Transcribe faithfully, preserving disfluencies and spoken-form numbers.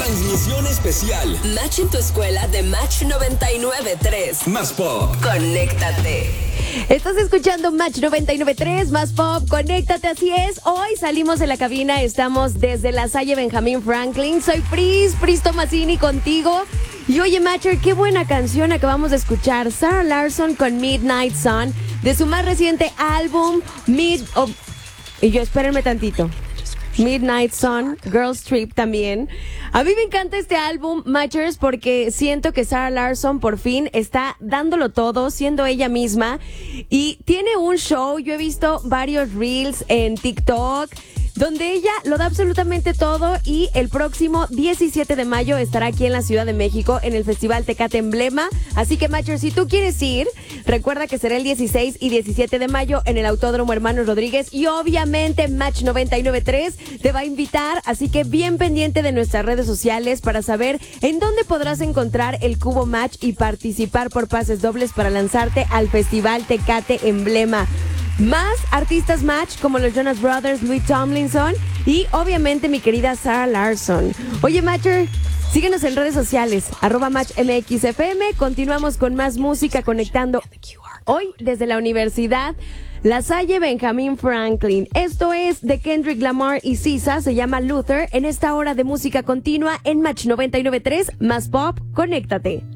Transmisión especial. Match en tu escuela de Match noventa y nueve punto tres. Más pop. Conéctate. Estás escuchando Match noventa y nueve punto tres, Más Pop, conéctate, así es. Hoy salimos de la cabina, estamos desde la Salle Benjamin Franklin. Soy Pris, Pris Tomasini contigo. Y oye, Matcher, qué buena canción acabamos de escuchar. Sarah Larsson con Midnight Sun, de su más reciente álbum, Mid... Oh, y yo, espérenme tantito. Midnight Sun, Girls Trip también. A mí me encanta este álbum, Matchers, porque siento que Sarah Larsson por fin está dándolo todo, siendo ella misma. Y tiene un show, yo he visto varios reels en TikTok, donde ella lo da absolutamente todo, y el próximo diecisiete de mayo estará aquí en la Ciudad de México en el Festival Tecate Emblema. Así que, Matcher, si tú quieres ir, recuerda que será el dieciséis y diecisiete de mayo en el Autódromo Hermanos Rodríguez, y obviamente Match noventa y nueve punto tres te va a invitar, así que bien pendiente de nuestras redes sociales para saber en dónde podrás encontrar el Cubo Match y participar por pases dobles para lanzarte al Festival Tecate Emblema. Más artistas Match como los Jonas Brothers, Louis Tomlinson y obviamente mi querida Sarah Larsson. Oye, Matcher, síguenos en redes sociales, arroba Match M X F M. Continuamos con más música conectando hoy desde la Universidad La Salle Benjamin Franklin. Esto es de Kendrick Lamar y S Z A, se llama Luther, en esta hora de música continua en Match noventa y nueve punto tres, Más Pop, conéctate.